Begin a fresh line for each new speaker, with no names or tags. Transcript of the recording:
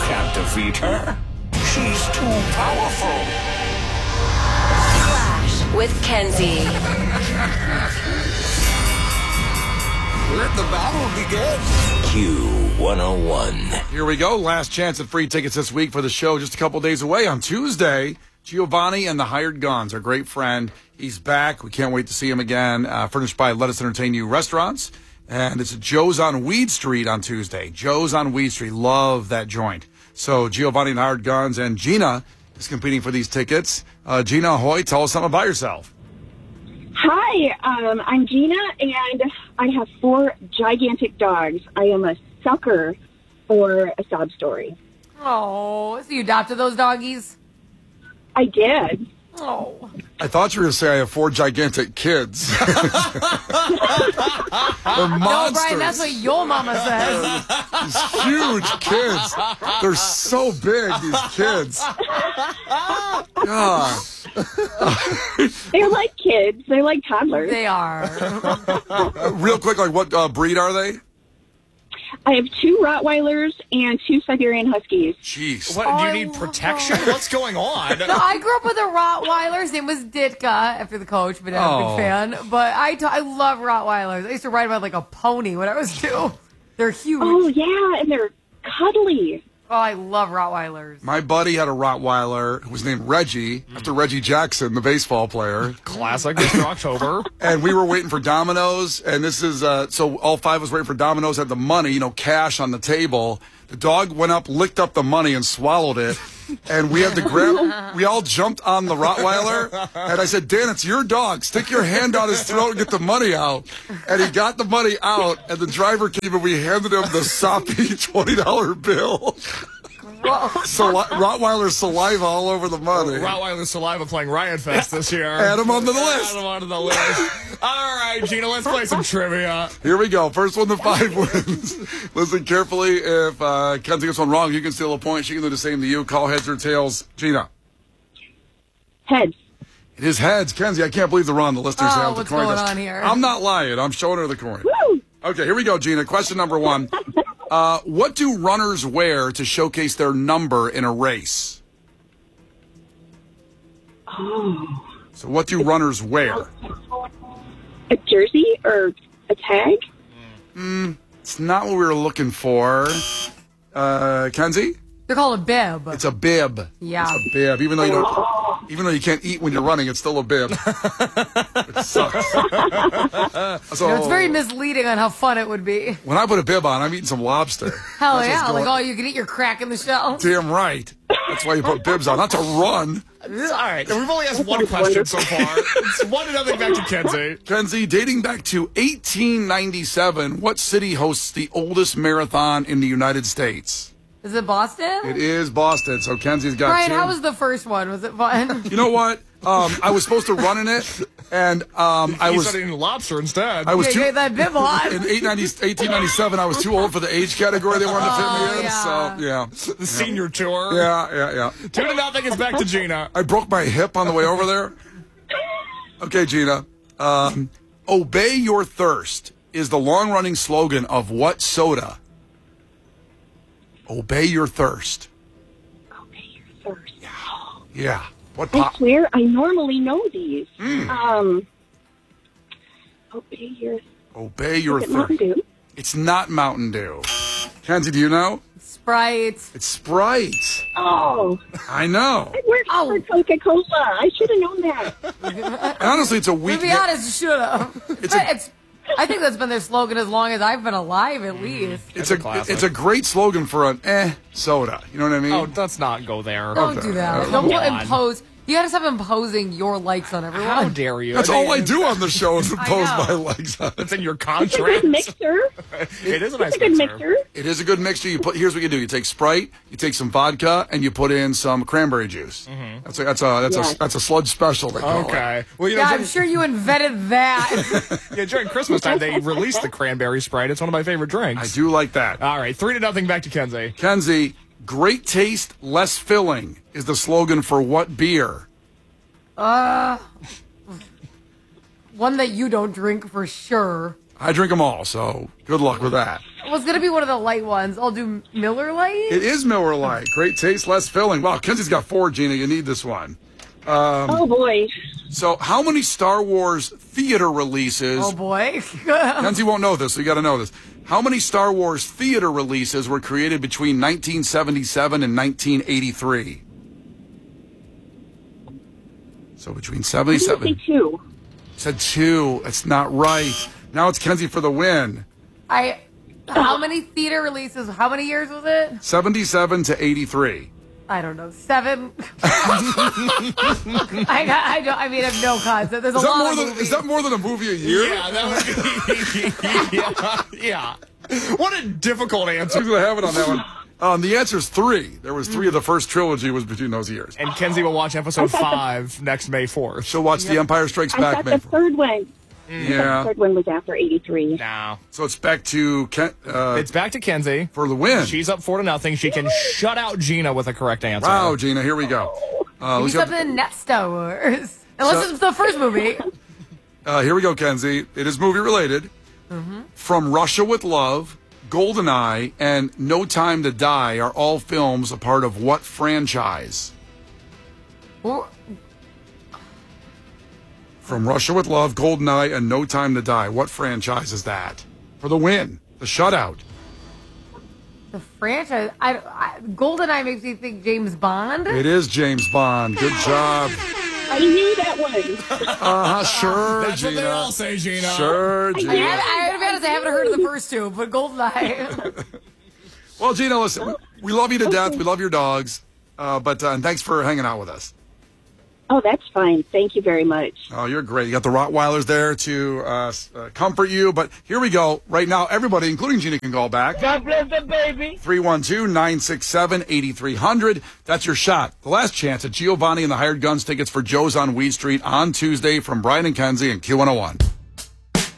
can't defeat her. She's too powerful.
Clash with Kenzie.
Let the battle begin. Q101.
Here we go. Last chance at free tickets this week for the show. Just a couple days away on Tuesday. Giovanni and the Hired Guns, our great friend. He's back. We can't wait to see him again. Furnished by Let Us Entertain You Restaurants. And it's Joe's on Weed Street on Tuesday. Joe's on Weed Street. Love that joint. So Giovanni and the Hired Guns, and Gina is competing for these tickets. Gina Ahoy, tell us something about yourself.
Hi, I'm Gina, and I have 4 gigantic dogs. I am a sucker for a sob story.
Oh, so you adopted those doggies?
I did.
Oh.
I thought you were going to say I have 4 gigantic kids. They're monsters.
No, Brian, that's what your mama says.
These huge kids. They're so big, these kids. God.
They're like kids. They're like toddlers.
They are.
Real quick, like what breed are they?
I have 2 Rottweilers and 2 Siberian Huskies.
Jeez.
What, do you need protection? What's going on?
No, I grew up with a Rottweiler. His name was Ditka, after the coach, but I'm a big fan. But I love Rottweilers. I used to ride them like a pony when I was 2. They're huge.
Oh, yeah, and they're cuddly.
Oh, I love Rottweilers.
My buddy had a Rottweiler who was named Reggie, after Reggie Jackson, the baseball player.
Classic, Mr. October.
And we were waiting for Domino's, and this is, so all 5 of us waiting for Domino's, had the money, cash on the table. The dog went up, licked up the money, and swallowed it. And we had to grab, we all jumped on the Rottweiler, and I said, Dan, it's your dog. Stick your hand down his throat and get the money out. And he got the money out, and the driver came and we handed him the soppy $20 bill. Rottweiler saliva all over the money.
Rottweiler saliva playing Riot Fest this year.
Add him onto the list.
Add him onto the list. All right, Gina, let's play some trivia.
Here we go. First one to 5 wins. Listen carefully. If Kenzie gets one wrong, you can steal a point. She can do the same to you. Call heads or tails. Gina.
Heads.
It is heads. Kenzie, I can't believe the run. The listeners have the
what's
coin.
going on here?
I'm not lying. I'm showing her the coin.
Woo!
Okay, here we go, Gina. Question number 1. What do runners wear to showcase their number in a race?
Oh.
So what do runners wear?
A jersey or a tag?
It's not what we were looking for. Kenzie?
They're called a bib.
It's a bib.
Yeah.
It's a bib. Even though you can't eat when you're running, it's still a bib. It sucks. So
It's very misleading on how fun it would be.
when I put a bib on, I'm eating some lobster.
Hell
That's
yeah.
what's
Like, you can eat your crack in the shell.
Damn right. That's why you put bibs on, not to run.
All right, we've only asked one question so far. It's 1-0 back to Kenzie.
Kenzie, dating back to 1897, what city hosts the oldest marathon in the United States?
Is it Boston?
It is Boston, so Kenzie's got
Brian,
2.
how was the first one? Was it fun?
You know what? I was supposed to run in it, and I
You
was
started eating lobster instead.
I was
Yeah,
too.
get that bib on.
In 1897, I was too old for the age category they wanted to fit me in.
yeah.
So yeah,
the senior tour.
yeah.
2-0 is back to Gina.
I broke my hip on the way over there. Okay, Gina. Obey your thirst is the long-running slogan of what soda? Obey your thirst.
Obey your thirst.
Yeah. What
I
pop?
swear I normally know these.
Obey your
Is it Mountain
thirst.
Dew?
It's not Mountain Dew. Kenzie, do you know?
Sprite.
It's Sprite.
Oh,
I know.
I worked for Coca-Cola. I should have known that.
Honestly, it's a
To
weak.
be honest, you should have.
It's
I think that's been their slogan as long as I've been alive, at least.
It's
a
a
classic.
it's a great slogan for an soda. You know what I mean?
Oh, let's not go there.
Don't do that.
Come
Don't
on.
impose. You gotta stop imposing your likes on everyone.
How dare you?
That's all I do on the show is
I
impose
know.
my legs on it.
It's in your
It's a
contract.
good mixer.
It is a nice
It's a good
mixer.
mixer.
It is a good mixture. Here's what you do: you take Sprite, you take some vodka, and you put in some cranberry juice. That's a sludge special. They call it.
Okay. Well,
Yeah, I'm sure you invented that.
yeah, during Christmas time, they released the cranberry Sprite. It's one of my favorite drinks.
I do like that.
All right, 3-0 back to Kenzie.
Kenzie, great taste, less filling is the slogan for what beer?
One that you don't drink for sure.
I drink them all, so good luck with that.
Well, it's going to be one of the light ones. I'll do Miller Lite.
It is Miller Lite. Great taste, less filling. Wow, Kenzie's got 4, Gina. You need this one.
Oh, boy.
So how many Star Wars theater releases...
Oh, boy.
Kenzie won't know this, so you got to know this. How many Star Wars theater releases were created between 1977 and 1983? So between 77...
I say 2.
Said 2. That's not right. Now it's Kenzie for the win.
How many theater releases? How many years was it?
77 to 83.
I don't know. 7. I have no concept. There's a lot of movies.
Is that more than a movie a year?
Yeah, that would be. yeah. What a difficult answer.
Who's going to have it on that one? The answer is 3. There was 3 of the first trilogy was between those years.
And Kenzie will watch episode 5 next May 4th.
She'll watch The Empire Strikes Back.
I thought the third one.
Yeah.
The third one was after 83.
No.
So it's back to
It's back to Kenzie.
for the win.
She's up 4-0. She can shut out Gina with a correct answer.
Wow, Gina, here we go.
Maybe something not Star Wars. Unless it's the first movie.
Here we go, Kenzie. It is movie related. From Russia with Love, GoldenEye, and No Time to Die are all films a part of what franchise? From Russia with Love, GoldenEye, and No Time to Die. What franchise is that? For the win, the shutout.
The franchise. GoldenEye makes me think James Bond.
It is James Bond. Good job.
I knew that one.
Sure,
That's
Gina.
what they all say, Gina.
Sure, Gina.
I haven't heard of the first 2, but GoldenEye.
Well, Gina, listen, we love you to death. We love your dogs. And thanks for hanging out with us.
Oh, that's fine. Thank you very much.
Oh, you're great. You got the Rottweilers there to comfort you. But here we go. Right now, everybody, including Gina, can call back.
God bless the baby.
312-967-8300. That's your shot. The last chance at Giovanni and the Hired Guns tickets for Joe's on Weed Street on Tuesday from Brian and Kenzie and Q101.